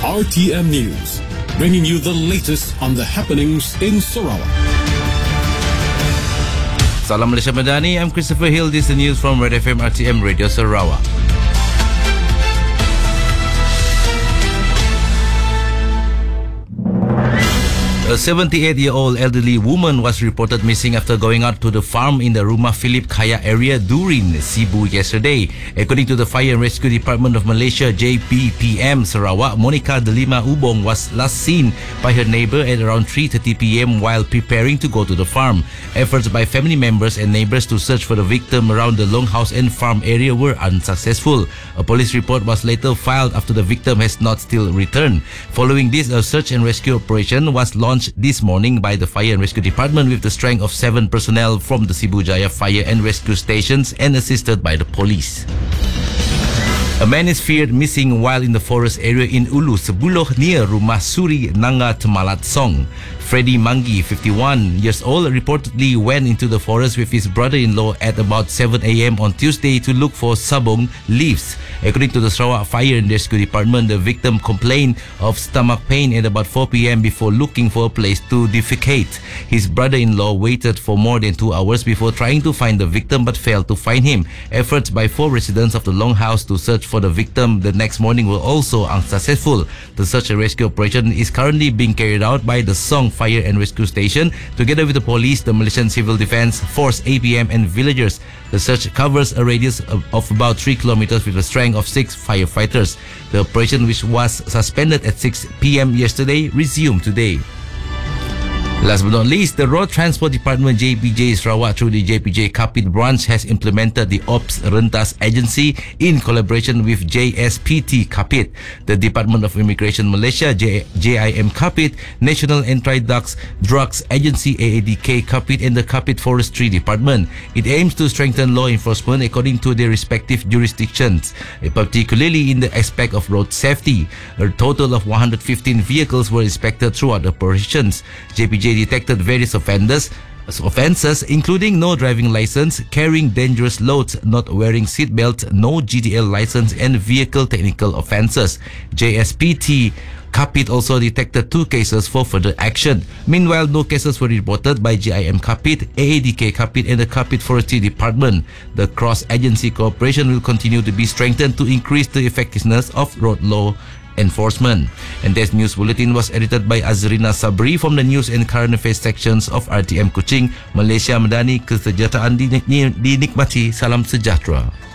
RTM News, bringing you the latest on the happenings in Sarawak. Salam Malaysia Madani, I'm Christopher Hill. This is the news from Red FM RTM Radio Sarawak. A 78-year-old elderly woman was reported missing after going out to the farm in the Rumah Philip Kaya area, Durin, Sibu yesterday. According to the Fire and Rescue Department of Malaysia, JPPM Sarawak, Monica Delima Ubong was last seen by her neighbor at around 3:30 p.m. while preparing to go to the farm. Efforts by family members and neighbors to search for the victim around the longhouse and farm area were unsuccessful. A police report was later filed after the victim has not still returned. Following this, a search and rescue operation was launched this morning by the Fire and Rescue Department with the strength of 7 personnel from the Sibu Jaya Fire and Rescue Stations and assisted by the police. A man is feared missing while in the forest area in Ulu Sebuloh near Rumah Suri Nanga Temalat Song. Freddy Mangi, 51 years old, reportedly went into the forest with his brother-in-law at about 7 a.m. on Tuesday to look for sabong leaves. According to the Sarawak Fire and Rescue Department, the victim complained of stomach pain at about 4 p.m. before looking for a place to defecate. His brother-in-law waited for more than 2 hours before trying to find the victim but failed to find him. Efforts by 4 residents of the longhouse to search for the victim the next morning were also unsuccessful. The search and rescue operation is currently being carried out by the Song Fire and Rescue Station together with the police, the Malaysian Civil Defence Force, APM and villagers. The search covers a radius of about 3 kilometers with a strength of 6 firefighters. The operation, which was suspended at 6 p.m. yesterday, resumed today. Last but not least, the Road Transport Department JPJ Sarawak through the JPJ Kapit branch has implemented the Ops Rentas Agency in collaboration with JSPT Kapit, the Department of Immigration Malaysia, JIM Kapit, National Anti-Drugs Agency AADK Kapit and the Kapit Forestry Department. It aims to strengthen law enforcement according to their respective jurisdictions, particularly in the aspect of road safety. A total of 115 vehicles were inspected throughout operations. JPJ detected various offences including no driving license, carrying dangerous loads, not wearing seatbelt, no GDL license and vehicle technical offences. JSPT Kapit also detected 2 cases for further action. Meanwhile, no cases were reported by JIM Kapit, AADK Kapit and the Kapit Forestry Department. The cross-agency cooperation will continue to be strengthened to increase the effectiveness of road law enforcement. And this news bulletin was edited by Azrina Sabri from the News and Current Affairs sections of RTM Kuching. Malaysia Madani, kesejahteraan dinikmati. Salam sejahtera.